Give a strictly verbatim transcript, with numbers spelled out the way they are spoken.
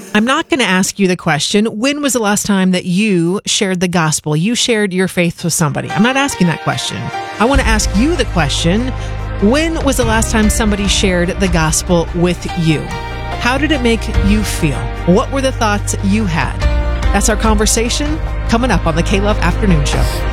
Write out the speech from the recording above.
I'm not going to ask you the question, when was the last time that you shared the gospel? You shared your faith with somebody. I'm not asking that question. I want to ask you the question, when was the last time somebody shared the gospel with you? How did it make you feel? What were the thoughts you had? That's our conversation coming up on the K-Love Afternoon Show.